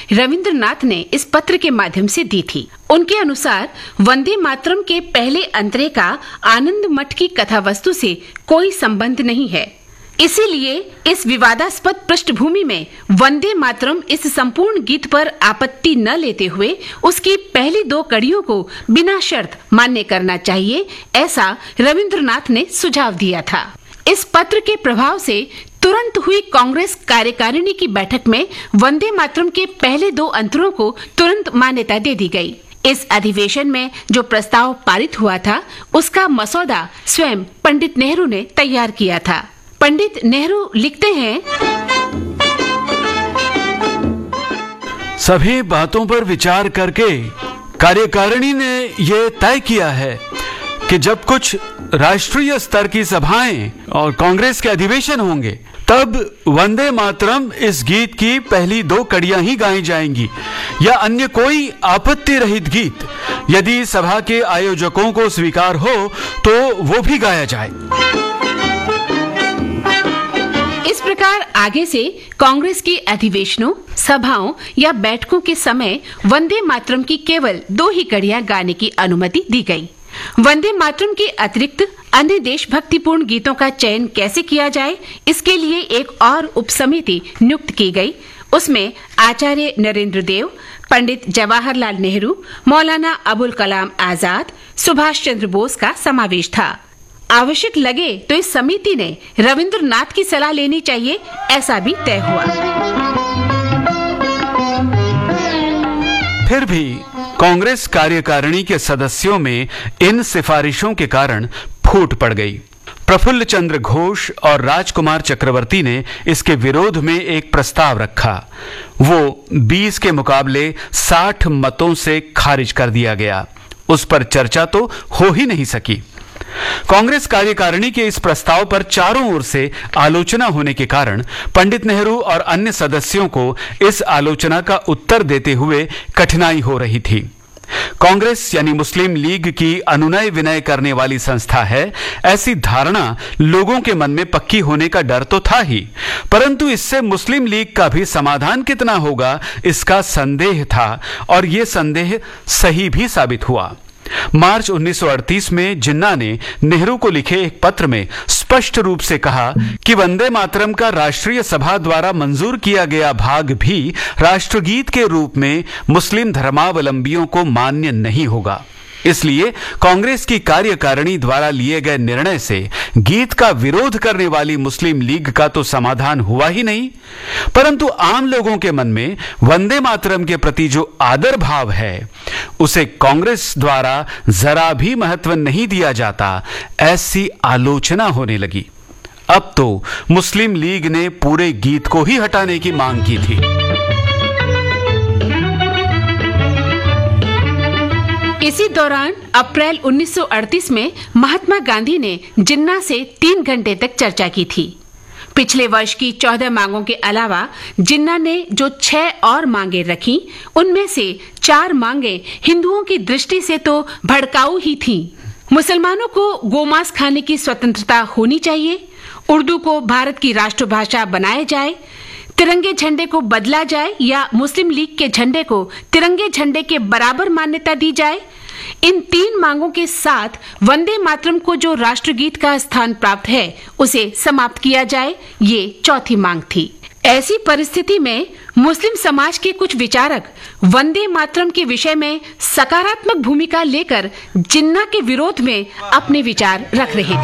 रविंद्रनाथ ने इस पत्र के माध्यम से दी थी। उनके अनुसार वंदे मातरम के पहले अंतरे का आनंद मठ की कथा वस्तु से कोई संबंध नहीं है। इसीलिए इस विवादास्पद पृष्ठभूमि में वंदे मातरम इस संपूर्ण गीत पर आपत्ति न लेते हुए उसकी पहली 2 कड़ियों को बिना शर्त मान्य करना चाहिए, ऐसा रविंद्रनाथ ने सुझाव दिया था। इस पत्र के प्रभाव से तुरंत हुई कांग्रेस कार्यकारिणी की बैठक में वंदे मातरम के पहले 2 अंतरों को तुरंत मान्यता दे दी गई। इस अधिवेशन में जो प्रस्ताव पारित हुआ था उसका मसौदा स्वयं पंडित नेहरू ने तैयार किया था। पंडित नेहरू लिखते हैं, सभी बातों पर विचार करके कार्यकारिणी ने ये तय किया है कि जब कुछ राष्ट्रीय स्तर की सभाएं और कांग्रेस के अधिवेशन होंगे तब वंदे मातरम इस गीत की पहली 2 कड़ियां ही गाई जाएंगी या अन्य कोई आपत्ति रहित गीत यदि सभा के आयोजकों को स्वीकार हो तो वो भी गाया जाए। इस प्रकार आगे से कांग्रेस के अधिवेशनों, सभाओं या बैठकों के समय वंदे मातरम की केवल 2 ही कड़ियां गाने की अनुमति दी गई। वंदे मातरम के अतिरिक्त अन्य देशभक्तिपूर्ण गीतों का चयन कैसे किया जाए, इसके लिए एक और उपसमिति नियुक्त की गई। उसमें आचार्य नरेंद्र देव, पंडित जवाहरलाल नेहरू, मौलाना अबुल कलाम आजाद, सुभाष चंद्र बोस का समावेश था। आवश्यक लगे तो इस समिति ने रविंद्रनाथ की सलाह लेनी चाहिए, ऐसा भी तय हुआ। फिर भी कांग्रेस कार्यकारिणी के सदस्यों में इन सिफारिशों के कारण फूट पड़ गई। प्रफुल्ल चंद्र घोष और राजकुमार चक्रवर्ती ने इसके विरोध में एक प्रस्ताव रखा। वो 20 के मुकाबले 60 मतों से खारिज कर दिया गया। उस पर चर्चा तो हो ही नहीं सकी। कांग्रेस कार्यकारिणी के इस प्रस्ताव पर चारों ओर से आलोचना होने के कारण पंडित नेहरू और अन्य सदस्यों को इस आलोचना का उत्तर देते हुए कठिनाई हो रही थी। कांग्रेस यानी मुस्लिम लीग की अनुनय विनय करने वाली संस्था है, ऐसी धारणा लोगों के मन में पक्की होने का डर तो था ही, परंतु इससे मुस्लिम लीग का भी समाधान कितना होगा इसका संदेह था और ये संदेह सही भी साबित हुआ। मार्च 1938 में जिन्ना ने नेहरू को लिखे एक पत्र में स्पष्ट रूप से कहा कि वंदे मातरम का राष्ट्रीय सभा द्वारा मंजूर किया गया भाग भी राष्ट्रगीत के रूप में मुस्लिम धर्मावलंबियों को मान्य नहीं होगा। इसलिए कांग्रेस की कार्यकारिणी द्वारा लिए गए निर्णय से गीत का विरोध करने वाली मुस्लिम लीग का तो समाधान हुआ ही नहीं, परंतु आम लोगों के मन में वंदे मातरम के प्रति जो आदर भाव है उसे कांग्रेस द्वारा जरा भी महत्व नहीं दिया जाता, ऐसी आलोचना होने लगी। अब तो मुस्लिम लीग ने पूरे गीत को ही हटाने की मांग की थी। इसी दौरान अप्रैल 1938 में महात्मा गांधी ने जिन्ना से 3 घंटे तक चर्चा की थी। पिछले वर्ष की 14 मांगों के अलावा जिन्ना ने जो 6 और मांगे रखी, उनमें से 4 मांगे हिंदुओं की दृष्टि से तो भड़काऊ ही थीं। मुसलमानों को गोमांस खाने की स्वतंत्रता होनी चाहिए, उर्दू को भारत की राष्ट्रभाषा बनाया जाए, तिरंगे झंडे को बदला जाए या मुस्लिम लीग के झंडे को तिरंगे झंडे के बराबर मान्यता दी जाए। इन 3 मांगों के साथ वंदे मातरम को जो राष्ट्रगीत का स्थान प्राप्त है उसे समाप्त किया जाए, ये चौथी मांग थी। ऐसी परिस्थिति में मुस्लिम समाज के कुछ विचारक वंदे मातरम के विषय में सकारात्मक भूमिका लेकर जिन्ना के विरोध में अपने विचार रख रहे थे।